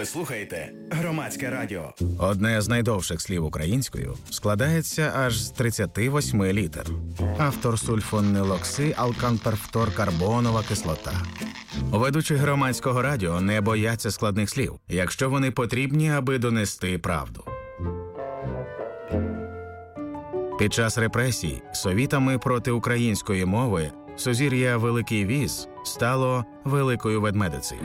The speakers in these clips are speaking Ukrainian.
Ви слухаєте Громадське радіо. Одне з найдовших слів українською складається аж з 38 літер. Автор сульфонилоксиалканперфторкарбонова кислота. Ведучі Громадського радіо не бояться складних слів, якщо вони потрібні, аби донести правду. Під час репресій совітами проти української мови сузір'я Великий Віз стало Великою Ведмедицею.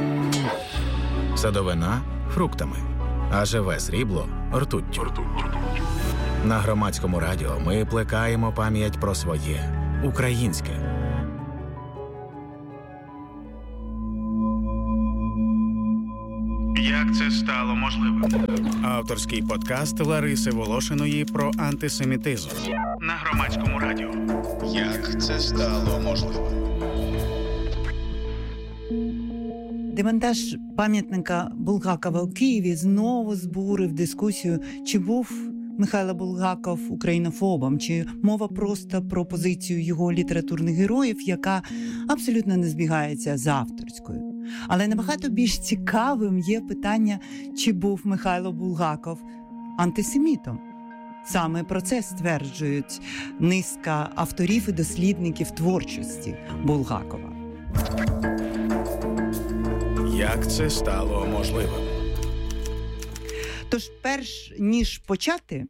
Садовина – фруктами, а живе срібло – ртуттю. На Громадському радіо ми плекаємо пам'ять про своє українське. Як це стало можливим? Авторський подкаст Лариси Волошиної про антисемітизм. На Громадському радіо. Як це стало можливим? Демонтаж пам'ятника Булгакова у Києві знову збурив дискусію, чи був Михайло Булгаков українофобом, чи мова просто про позицію його літературних героїв, яка абсолютно не збігається з авторською. Але набагато більш цікавим є питання, чи був Михайло Булгаков антисемітом. Саме про це стверджують низка авторів і дослідників творчості Булгакова. Як це стало можливим? Тож, перш ніж почати,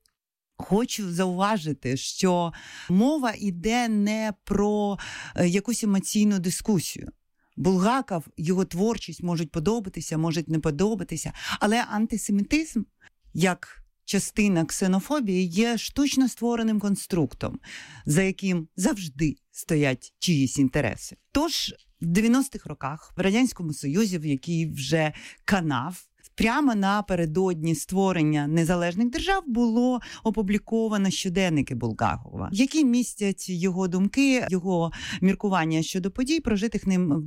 хочу зауважити, що мова йде не про якусь емоційну дискусію. Булгаков, його творчість можуть подобатися, можуть не подобатися, але антисемітизм, як частина ксенофобії, є штучно створеним конструктом, за яким завжди стоять чиїсь інтереси. Тож, в 90-х роках в Радянському Союзі, в який вже канав, прямо напередодні створення незалежних держав було опубліковано щоденники Булгакова, які містять його думки, його міркування щодо подій, прожитих ним в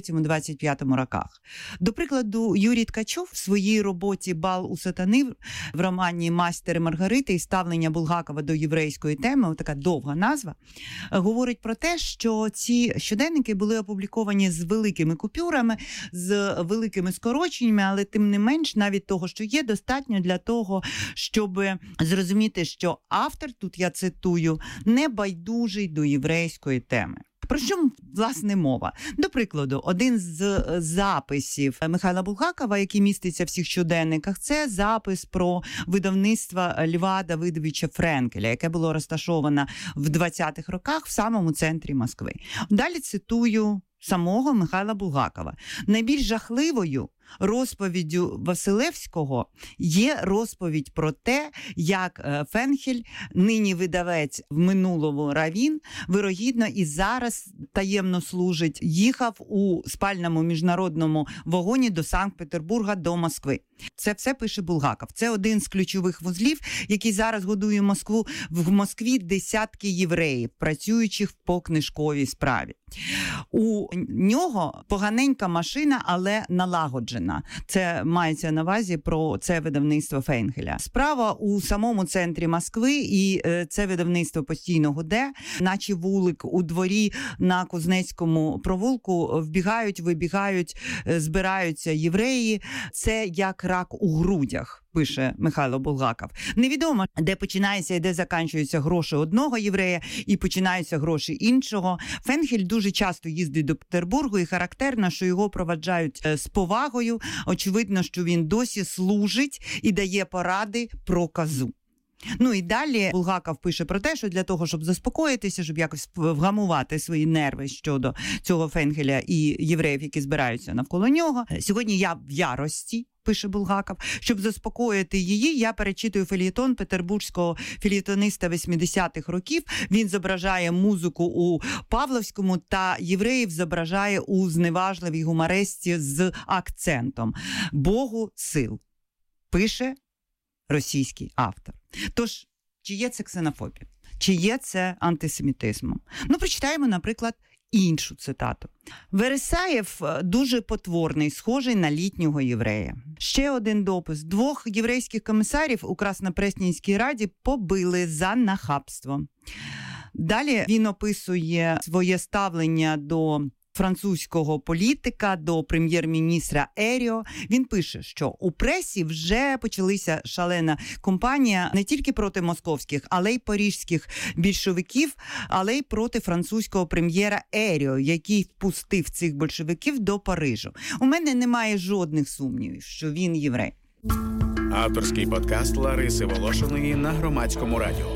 23-25 роках. До прикладу, Юрій Ткачов в своїй роботі «Бал у сатани» в романі «Мастер і Маргарита» і ставлення Булгакова до єврейської теми, така довга назва, говорить про те, що ці щоденники були опубліковані з великими купюрами, з великими скороченнями, але тим не менш, навіть того, що є, достатньо для того, щоб зрозуміти, що автор, тут я цитую, не байдужий до єврейської теми. Про що, власне, мова? До прикладу, один з записів Михайла Булгакова, який міститься в всіх щоденниках, це запис про видавництво Льва Давидовича Френкеля, яке було розташоване в 20-х роках в самому центрі Москви. Далі цитую самого Михайла Булгакова. Найбільш жахливою розповіддю Василевського є розповідь про те, як Фенхель, нині видавець, в минулому Равін, вирогідно і зараз таємно служить, їхав у спальному міжнародному вагоні до Санкт-Петербурга, до Москви. Це все пише Булгаков. Це один з ключових вузлів, який зараз годує Москву. В Москві десятки євреїв, працюючих по книжковій справі. У нього поганенька машина, але налагоджена. Це мається на увазі про це видавництво Фенхеля. Справа у самому центрі Москви, і це видавництво постійно гуде, наче вулик у дворі на Кузнецькому провулку, вбігають, вибігають, збираються євреї. Це як рак у грудях, пише Михайло Булгаков. Невідомо, де починаються і де закінчуються гроші одного єврея і починаються гроші іншого. Фенхель дуже часто їздить до Петербургу, і характерно, що його проваджають з повагою. Очевидно, що він досі служить і дає поради про казу. Ну і далі Булгаков пише про те, що для того, щоб заспокоїтися, щоб якось вгамувати свої нерви щодо цього Фенхеля і євреїв, які збираються навколо нього. Сьогодні я в ярості, пише Булгаков. Щоб заспокоїти її, я перечитую фельєтон петербурзького фельєтониста 80-х років. Він зображає музику у Павловському та євреїв зображає у зневажливій гуморесті з акцентом. Богу сил, пише російський автор. Тож, чи є це ксенофобія? Чи є це антисемітизмом? Ну, прочитаємо, наприклад, іншу цитату. Вересаєв дуже потворний, схожий на літнього єврея. Ще один допис. 2 єврейських комісарів у Краснопресненській раді побили за нахабство. Далі він описує своє ставлення до французького політика до прем'єр-міністра Еріо. Він пише, що у пресі вже почалася шалена кампанія не тільки проти московських, але й паризьких більшовиків, але й проти французького прем'єра Еріо, який впустив цих большевиків до Парижу. У мене немає жодних сумнівів, що він єврей. Авторський подкаст Лариси Волошиної на Громадському радіо.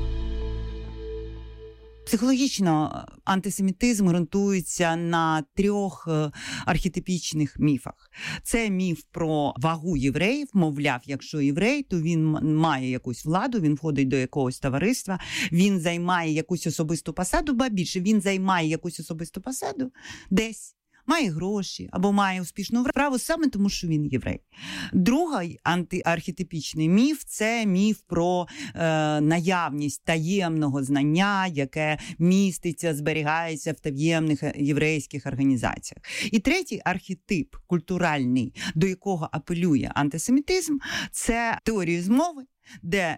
Психологічно антисемітизм ґрунтується на 3 архетипічних міфах. Це міф про вагу євреїв, мовляв, якщо єврей, то він має якусь владу, він входить до якогось товариства, він займає якусь особисту посаду, ба більше, він займає якусь особисту посаду десь. Має гроші або має успішну справу саме тому, що він єврей. Другий антиархетипічний міф – це міф про наявність таємного знання, яке міститься, зберігається в таємних єврейських організаціях. І третій архетип культуральний, до якого апелює антисемітизм – це теорія змови, де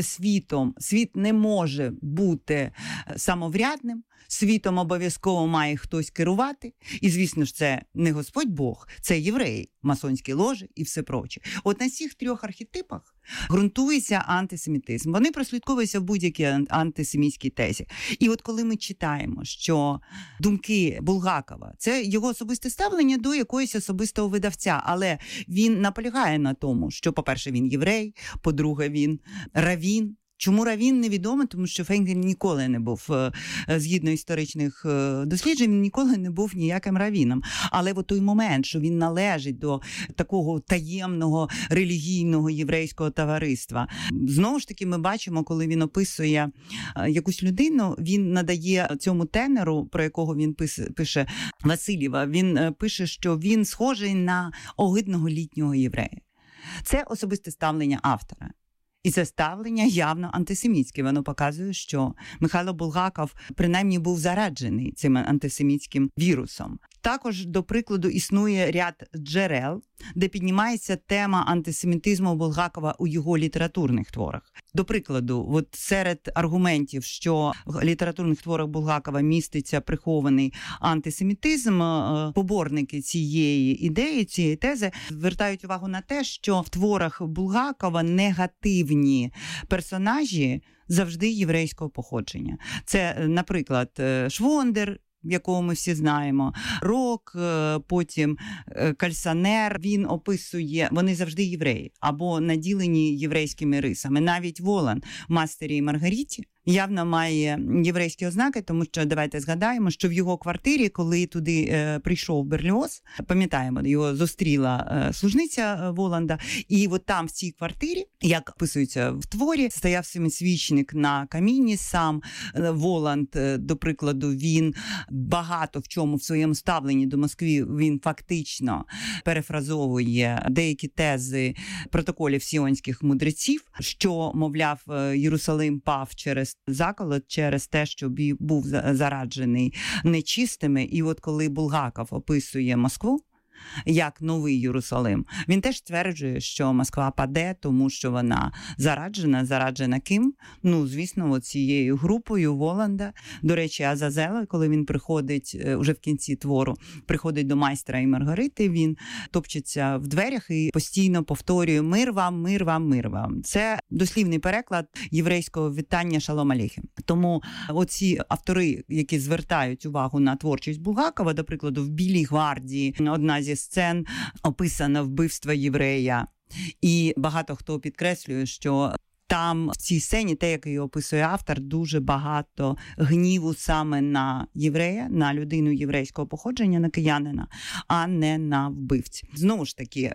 світ не може бути самоврядним, світом обов'язково має хтось керувати. І, звісно ж, це не Господь Бог, це євреї, масонські ложі і все проче. От на цих 3 архетипах ґрунтується антисемітизм. Вони прослідковуються в будь-якій антисемітській тезі. І от коли ми читаємо, що думки Булгакова – це його особисте ставлення до якогось особистого видавця, але він наполягає на тому, що, по-перше, він єврей, по-друге, він раввін. Чому раввін, невідомо, тому що Фейнгель ніколи не був, згідно історичних досліджень, він ніколи не був ніяким раввіном. Але в той момент, що він належить до такого таємного релігійного єврейського товариства, знову ж таки ми бачимо, коли він описує якусь людину, він надає цьому тенору, про якого він пише Васильєва, він пише, що він схожий на огидного літнього єврея. Це особисте ставлення автора. І це ставлення явно антисемітське. Воно показує, що Михайло Булгаков принаймні був зараджений цим антисемітським вірусом. Також, до прикладу, існує ряд джерел, де піднімається тема антисемітизму Булгакова у його літературних творах. До прикладу, от серед аргументів, що в літературних творах Булгакова міститься прихований антисемітизм, поборники цієї ідеї, цієї тези, звертають увагу на те, що в творах Булгакова негативні персонажі завжди єврейського походження. Це, наприклад, Швондер, якого ми всі знаємо, Рок, потім Кальсанер, він описує, вони завжди євреї, або наділені єврейськими рисами. Навіть Волан в «Мастері і Маргариті» явно має єврейські ознаки, тому що, давайте згадаємо, що в його квартирі, коли туди прийшов Берліоз, пам'ятаємо, його зустріла служниця Воланда, і от там в цій квартирі, як описується в творі, стояв семисвічник на каміні, сам Воланд, до прикладу, він багато в чому в своєму ставленні до Москви, він фактично перефразовує деякі тези протоколів сіонських мудреців, що, мовляв, Єрусалим пав через заколот, через те, що був зараджений нечистими. І от коли Булгаков описує Москву як новий Єрусалим, він теж стверджує, що Москва паде, тому що вона зараджена ким? Ну, звісно, цією групою Воланда. До речі, Азазела, коли він приходить, уже в кінці твору, приходить до майстра і Маргарити, він топчеться в дверях і постійно повторює «Мир вам, мир вам, мир вам». Це дослівний переклад єврейського вітання «Шалом алейхем». Тому оці автори, які звертають увагу на творчість Булгакова, до прикладу, в «Білій гвардії» одна зі сцен описано вбивство єврея. І багато хто підкреслює, що там в цій сцені, те, як її описує автор, дуже багато гніву саме на єврея, на людину єврейського походження, на киянина, а не на вбивці. Знову ж таки,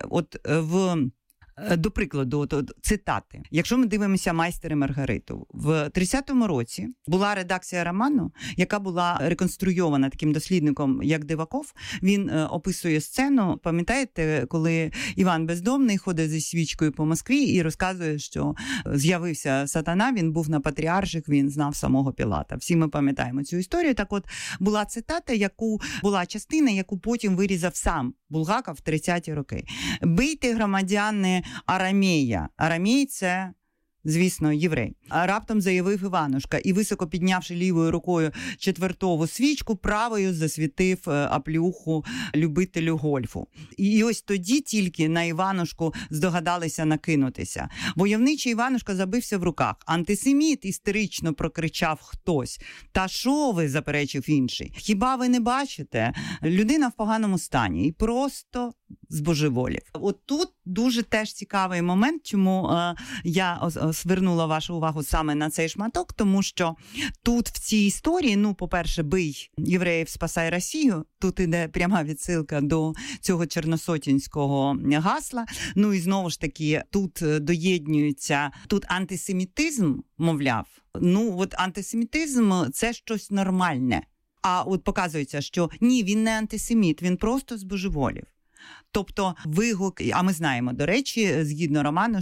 до прикладу, цитати. Якщо ми дивимося «Майстер і Маргариту», в 30-му році була редакція роману, яка була реконструйована таким дослідником, як Диваков. Він описує сцену, пам'ятаєте, коли Іван Бездомний ходить зі свічкою по Москві і розказує, що з'явився сатана, він був на Патріарших, він знав самого Пілата. Всі ми пам'ятаємо цю історію. Так от, була цитата, була частина, яку потім вирізав сам Булгаков в 30-ті роки. «Бийте, громадяни, Арамея». Арамей – це звісно, єврей. А раптом заявив Іванушка і, високо піднявши лівою рукою четвертову свічку, правою засвітив аплюху любителю гольфу. І ось тоді тільки на Іванушку здогадалися накинутися. Войовничий Іванушка забився в руках. «Антисеміт!» – істерично прокричав хтось. «Та що ви?» – заперечив інший. «Хіба ви не бачите? Людина в поганому стані і просто збожеволів». От тут дуже теж цікавий момент, чому я звернула вашу увагу саме на цей шматок, тому що тут в цій історії, по-перше, «Бий євреїв, спасай Росію», тут іде пряма відсилка до цього чорносотінського гасла, і знову ж таки тут доєднюється, тут антисемітизм, мовляв, антисемітизм – це щось нормальне, а от показується, що ні, він не антисеміт, він просто збожеволів. Тобто вигук, а ми знаємо, до речі, згідно роману,